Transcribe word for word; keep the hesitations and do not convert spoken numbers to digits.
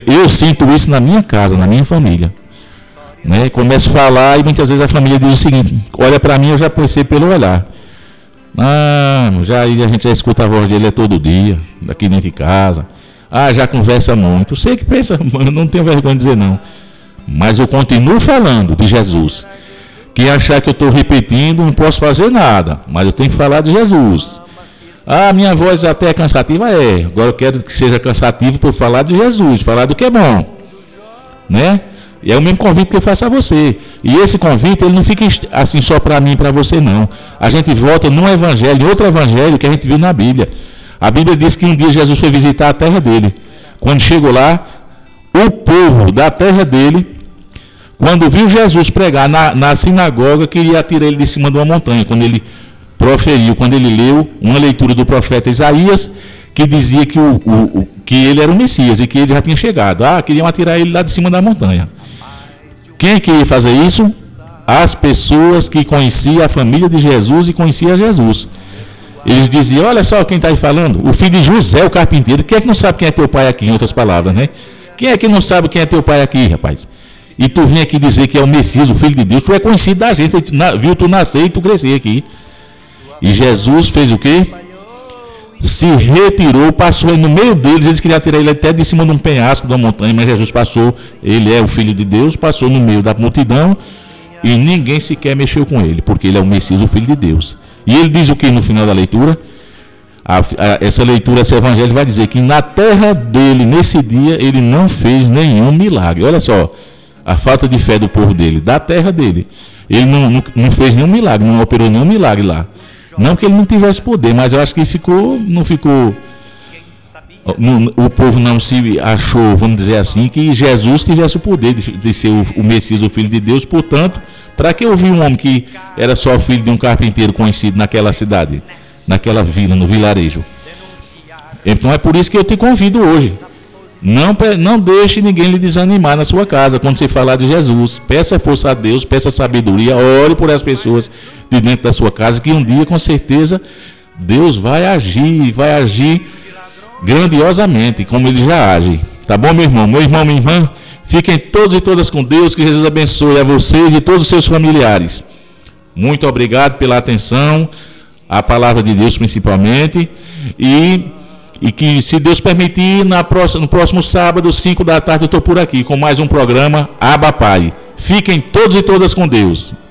Eu sinto isso na minha casa, na minha família. Né? Começo a falar e muitas vezes a família diz o seguinte: olha para mim, eu já percebo pelo olhar. Ah, já, a gente já escuta a voz dele é todo dia, daqui dentro de casa. Ah, já conversa muito. Sei que pensa, eu não tenho vergonha de dizer não. Mas eu continuo falando de Jesus. Quem achar que eu estou repetindo, não posso fazer nada. Mas eu tenho que falar de Jesus. Ah, minha voz até é cansativa? É. Agora eu quero que seja cansativo por falar de Jesus, falar do que é bom. Né? E é o mesmo convite que eu faço a você. E esse convite, ele não fica assim só para mim e para você, não. A gente volta num evangelho, em outro evangelho que a gente viu na Bíblia. A Bíblia diz que um dia Jesus foi visitar a terra dele. Quando chegou lá, o povo da terra dele, quando viu Jesus pregar na, na sinagoga, queria tirar ele de cima de uma montanha. Quando ele proferiu, quando ele leu uma leitura do profeta Isaías, que dizia que, o, o, o, que ele era o Messias e que ele já tinha chegado. Ah, queriam atirar ele lá de cima da montanha. Quem queria fazer isso? As pessoas que conheciam a família de Jesus e conheciam Jesus. Eles diziam: olha só quem está aí falando, o filho de José, o carpinteiro. Quem é que não sabe quem é teu pai aqui, em outras palavras, né? Quem é que não sabe quem é teu pai aqui, rapaz? E tu vem aqui dizer que é o Messias, o filho de Deus. Tu é conhecido da gente, viu tu nascer e tu crescer aqui. E Jesus fez o quê? Se retirou, passou no meio deles. Eles queriam tirar ele até de cima de um penhasco da montanha, mas Jesus passou. Ele é o filho de Deus, passou no meio da multidão e ninguém sequer mexeu com ele, porque ele é o Messias, o filho de Deus. E ele diz o que no final da leitura? A, a, essa leitura, esse evangelho vai dizer que na terra dele, nesse dia, ele não fez nenhum milagre. Olha só, a falta de fé do povo dele, da terra dele. Ele não, não, não fez nenhum milagre, não operou nenhum milagre lá. Não que ele não tivesse poder, mas eu acho que ficou, não ficou, não, o povo não se achou, vamos dizer assim, que Jesus tivesse o poder de, de ser o, o Messias, o Filho de Deus. Portanto, para que ouvir um homem que era só filho de um carpinteiro conhecido naquela cidade, naquela vila, no vilarejo? Então é por isso que eu te convido hoje. Não, não deixe ninguém lhe desanimar na sua casa quando você falar de Jesus. Peça força a Deus, peça sabedoria, ore por as pessoas de dentro da sua casa, que um dia com certeza Deus vai agir, vai agir grandiosamente, como ele já age. Tá bom, meu irmão? Meu irmão, minha irmã, fiquem todos e todas com Deus, que Jesus abençoe a vocês e todos os seus familiares. Muito obrigado pela atenção, a palavra de Deus principalmente, e... E que, se Deus permitir, na próxima, no próximo sábado, cinco da tarde, eu estou por aqui com mais um programa Abba Pai. Fiquem todos e todas com Deus.